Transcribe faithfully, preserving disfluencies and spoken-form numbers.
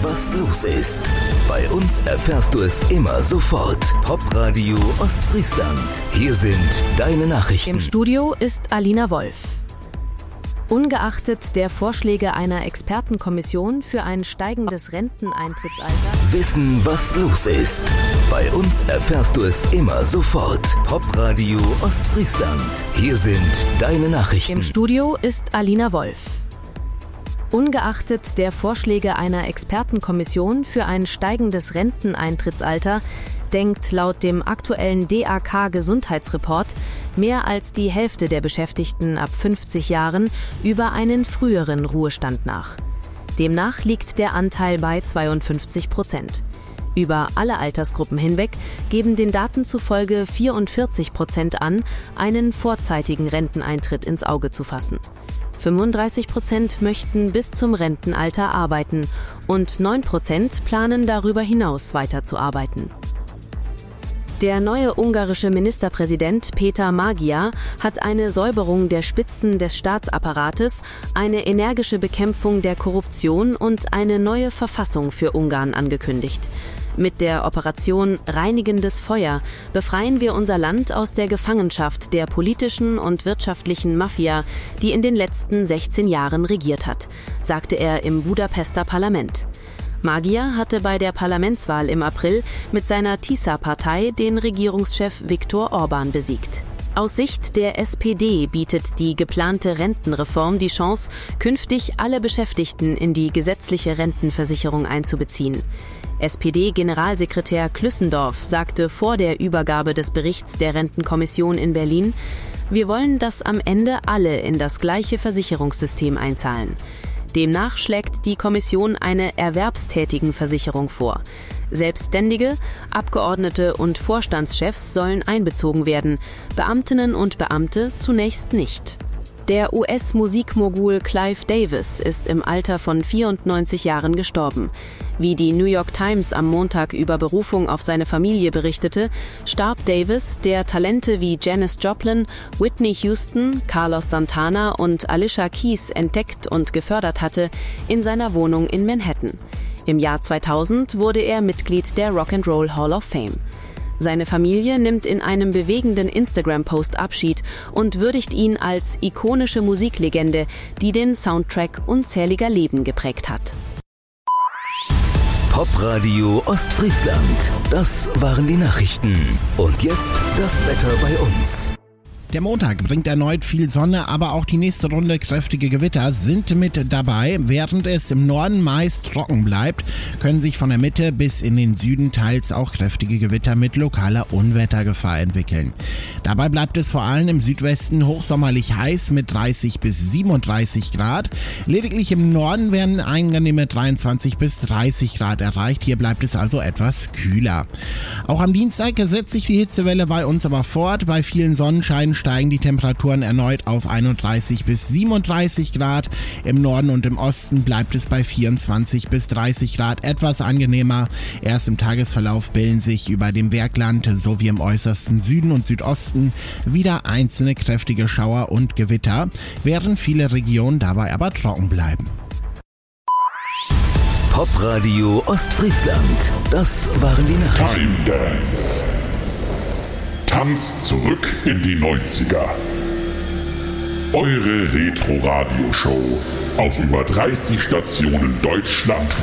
was los ist. Bei uns erfährst du es immer sofort. Popradio Ostfriesland. Hier sind deine Nachrichten. Im Studio ist Alina Wolf. Ungeachtet der Vorschläge einer Expertenkommission für ein steigendes Renteneintrittsalter. Wissen, was los ist. Bei uns erfährst du es immer sofort. Popradio Ostfriesland. Hier sind deine Nachrichten. Im Studio ist Alina Wolf. Ungeachtet der Vorschläge einer Expertenkommission für ein steigendes Renteneintrittsalter denkt laut dem aktuellen D A K-Gesundheitsreport mehr als die Hälfte der Beschäftigten ab fünfzig Jahren über einen früheren Ruhestand nach. Demnach liegt der Anteil bei zweiundfünfzig Prozent. Über alle Altersgruppen hinweg geben den Daten zufolge vierundvierzig Prozent an, einen vorzeitigen Renteneintritt ins Auge zu fassen. fünfunddreißig Prozent möchten bis zum Rentenalter arbeiten und neun Prozent planen darüber hinaus weiterzuarbeiten. Der neue ungarische Ministerpräsident Peter Magyar hat eine Säuberung der Spitzen des Staatsapparates, eine energische Bekämpfung der Korruption und eine neue Verfassung für Ungarn angekündigt. Mit der Operation Reinigendes Feuer befreien wir unser Land aus der Gefangenschaft der politischen und wirtschaftlichen Mafia, die in den letzten sechzehn Jahren regiert hat, sagte er im Budapester Parlament. Magyar hatte bei der Parlamentswahl im April mit seiner TISA-Partei den Regierungschef Viktor Orbán besiegt. Aus Sicht der S P D bietet die geplante Rentenreform die Chance, künftig alle Beschäftigten in die gesetzliche Rentenversicherung einzubeziehen. S P D-Generalsekretär Klüssendorf sagte vor der Übergabe des Berichts der Rentenkommission in Berlin: Wir wollen, dass am Ende alle in das gleiche Versicherungssystem einzahlen. Demnach schlägt die Kommission eine Erwerbstätigenversicherung vor. Selbstständige, Abgeordnete und Vorstandschefs sollen einbezogen werden, Beamtinnen und Beamte zunächst nicht. Der U S-Musikmogul Clive Davis ist im Alter von vierundneunzig Jahren gestorben. Wie die New York Times am Montag über Berufung auf seine Familie berichtete, starb Davis, der Talente wie Janis Joplin, Whitney Houston, Carlos Santana und Alicia Keys entdeckt und gefördert hatte, in seiner Wohnung in Manhattan. Im Jahr zweitausend wurde er Mitglied der Rock and Roll Hall of Fame. Seine Familie nimmt in einem bewegenden Instagram-Post Abschied und würdigt ihn als ikonische Musiklegende, die den Soundtrack unzähliger Leben geprägt hat. Popradio Ostfriesland. Das waren die Nachrichten. Und jetzt das Wetter bei uns. Der Montag bringt erneut viel Sonne, aber auch die nächste Runde kräftige Gewitter sind mit dabei. Während es im Norden meist trocken bleibt, können sich von der Mitte bis in den Süden teils auch kräftige Gewitter mit lokaler Unwettergefahr entwickeln. Dabei bleibt es vor allem im Südwesten hochsommerlich heiß mit dreißig bis siebenunddreißig Grad. Lediglich im Norden werden angenehme dreiundzwanzig bis dreißig Grad erreicht. Hier bleibt es also etwas kühler. Auch am Dienstag setzt sich die Hitzewelle bei uns aber fort. Bei vielen Sonnenscheinen steigen die Temperaturen erneut auf einunddreißig bis siebenunddreißig Grad. Im Norden und im Osten bleibt es bei vierundzwanzig bis dreißig Grad etwas angenehmer. Erst im Tagesverlauf bilden sich über dem Bergland sowie im äußersten Süden und Südosten wieder einzelne kräftige Schauer und Gewitter, während viele Regionen dabei aber trocken bleiben. Popradio Ostfriesland. Das waren die Nachrichten. Time Dance. Tanz zurück in die neunziger. Eure Retro-Radio-Show auf über dreißig Stationen deutschlandweit.